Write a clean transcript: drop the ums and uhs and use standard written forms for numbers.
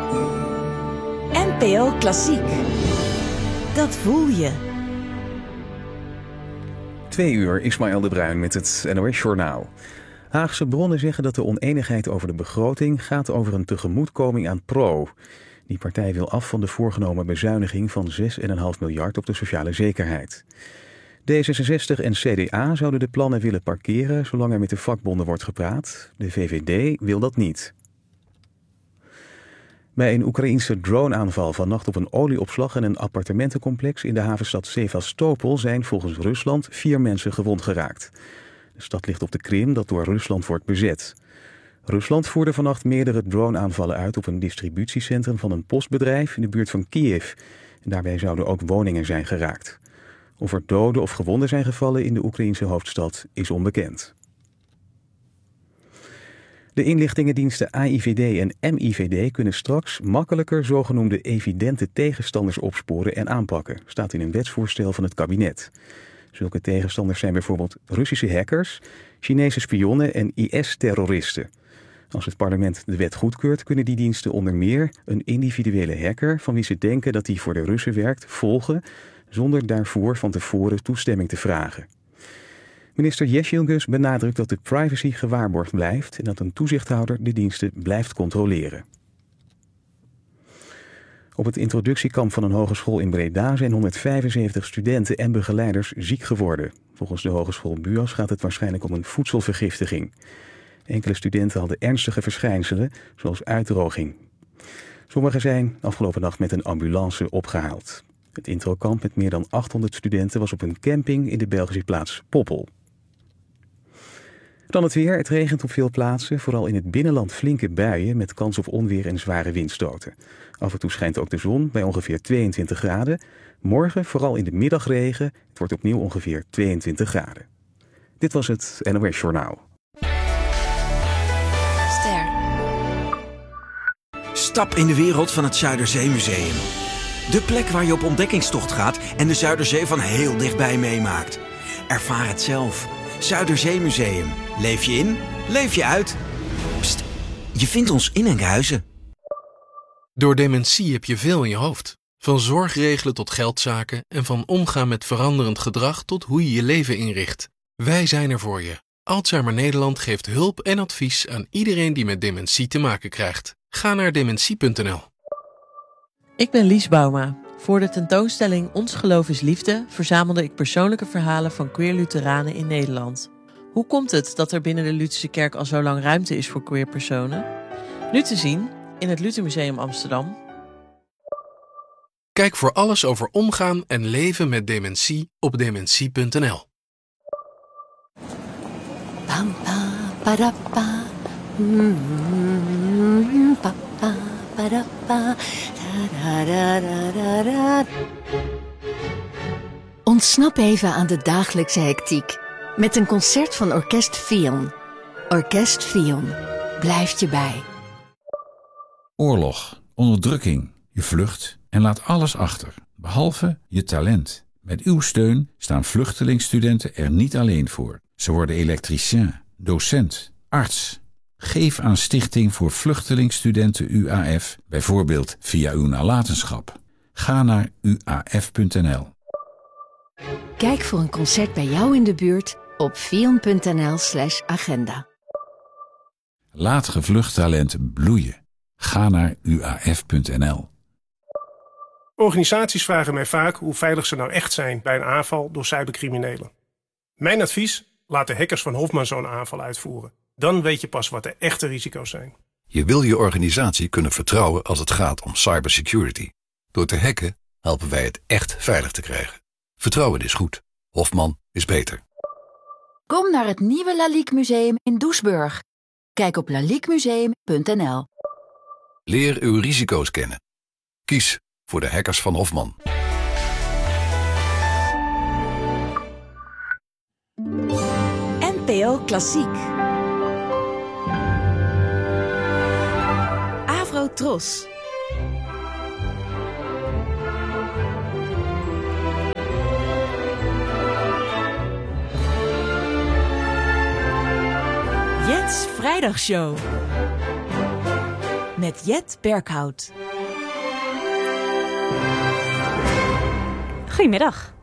NPO Klassiek. Dat voel je. 2 uur, Ismaël de Bruin met het NOS-journaal. Haagse bronnen zeggen dat de oneenigheid over de begroting gaat over een tegemoetkoming aan PRO. Die partij wil af van de voorgenomen bezuiniging van 6,5 miljard op de sociale zekerheid. D66 en CDA zouden de plannen willen parkeren zolang er met de vakbonden wordt gepraat. De VVD wil dat niet. Bij een Oekraïense droneaanval vannacht op een olieopslag en een appartementencomplex in de havenstad Sevastopol zijn volgens Rusland 4 mensen gewond geraakt. De stad ligt op de Krim dat door Rusland wordt bezet. Rusland voerde vannacht meerdere droneaanvallen uit op een distributiecentrum van een postbedrijf in de buurt van Kiev. En daarbij zouden ook woningen zijn geraakt. Of er doden of gewonden zijn gevallen in de Oekraïense hoofdstad is onbekend. De inlichtingendiensten AIVD en MIVD kunnen straks makkelijker zogenoemde evidente tegenstanders opsporen en aanpakken, staat in een wetsvoorstel van het kabinet. Zulke tegenstanders zijn bijvoorbeeld Russische hackers, Chinese spionnen en IS-terroristen. Als het parlement de wet goedkeurt, kunnen die diensten onder meer een individuele hacker van wie ze denken dat hij voor de Russen werkt, volgen, zonder daarvoor van tevoren toestemming te vragen. Minister Yeşilgöz benadrukt dat de privacy gewaarborgd blijft en dat een toezichthouder de diensten blijft controleren. Op het introductiekamp van een hogeschool in Breda zijn 175 studenten en begeleiders ziek geworden. Volgens de hogeschool BUAS gaat het waarschijnlijk om een voedselvergiftiging. Enkele studenten hadden ernstige verschijnselen, zoals uitdroging. Sommigen zijn afgelopen nacht met een ambulance opgehaald. Het introkamp met meer dan 800 studenten was op een camping in de Belgische plaats Poppel. Dan het weer. Het regent op veel plaatsen, vooral in het binnenland flinke buien met kans op onweer en zware windstoten. Af en toe schijnt ook de zon bij ongeveer 22 graden. Morgen vooral in de middag regen. Het wordt opnieuw ongeveer 22 graden. Dit was het NOS Journaal. Ster. Stap in de wereld van het Zuiderzeemuseum. De plek waar je op ontdekkingstocht gaat en de Zuiderzee van heel dichtbij meemaakt. Ervaar het zelf. Zuiderzeemuseum. Leef je in, leef je uit. Pst, je vindt ons in Enkhuizen. Door dementie heb je veel in je hoofd. Van zorg regelen tot geldzaken en van omgaan met veranderend gedrag tot hoe je je leven inricht. Wij zijn er voor je. Alzheimer Nederland geeft hulp en advies aan iedereen die met dementie te maken krijgt. Ga naar dementie.nl. Ik ben Lies Bouma. Voor de tentoonstelling Ons Geloof is Liefde verzamelde ik persoonlijke verhalen van queer Lutheranen in Nederland. Hoe komt het dat er binnen de Lutherse kerk al zo lang ruimte is voor queer personen? Nu te zien in het Luthermuseum Amsterdam. Kijk voor alles over omgaan en leven met dementie op dementie.nl. Pam pa para pa. Pa pa para pa. Da da da da da. Ontsnap even aan de dagelijkse hectiek met een concert van Orkest Fion. Orkest Fion blijft je bij. Oorlog, onderdrukking, je vlucht en laat alles achter, behalve je talent. Met uw steun staan vluchtelingstudenten er niet alleen voor. Ze worden elektricien, docent, arts. Geef aan Stichting voor Vluchtelingstudenten UAF, bijvoorbeeld via uw nalatenschap. Ga naar uaf.nl. Kijk voor een concert bij jou in de buurt op fion.nl/agenda. Laat gevlucht talent bloeien. Ga naar uaf.nl. Organisaties vragen mij vaak hoe veilig ze nou echt zijn bij een aanval door cybercriminelen. Mijn advies: laat de hackers van Hofman zo'n aanval uitvoeren. Dan weet je pas wat de echte risico's zijn. Je wil je organisatie kunnen vertrouwen als het gaat om cybersecurity. Door te hacken helpen wij het echt veilig te krijgen. Vertrouwen is goed. Hofman is beter. Kom naar het nieuwe Lalique Museum in Doesburg. Kijk op laliquemuseum.nl. Leer uw risico's kennen. Kies voor de hackers van Hofman. NPO Klassiek. Avro-Tros. Jets Vrijdagshow. met Jet Berghout. Goedemiddag.